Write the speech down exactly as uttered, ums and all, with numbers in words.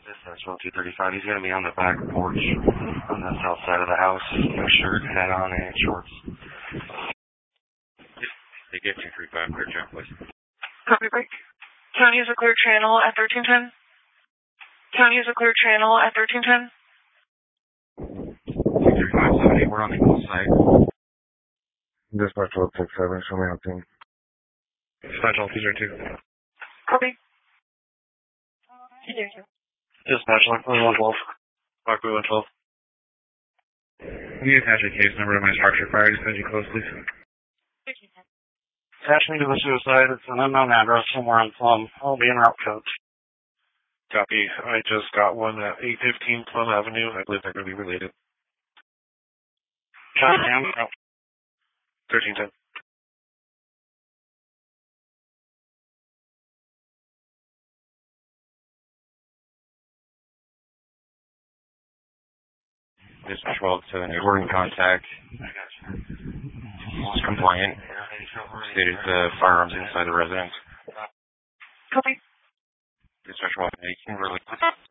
Dispatch one two thirty-five. He's going to be on the back porch on the south side of the house. No shirt, hat on, and shorts. They get two three five, clear check, please. Copy break. County is a clear channel at thirteen ten. County is a clear channel at thirteen ten. two three five seven eight, we're on the east side. Dispatch one six seven, show me how team. Dispatch all two zero two. Copy. Dispatch Lockwood one twelve. Lockwood one twelve. Can you attach a case number to my structure fire? Just as you close, please. Attach me to the suicide. It's an unknown address somewhere on Plum. I'll be in route coach. Copy. I just got one at eight fifteen Plum Avenue. I believe they're going to be related. John Ham. Oh. thirteen ten. Dispatch twelve seven eight, we're in contact. It's compliant. Stated the firearms inside the residence. Copy. Dispatch one eight, really.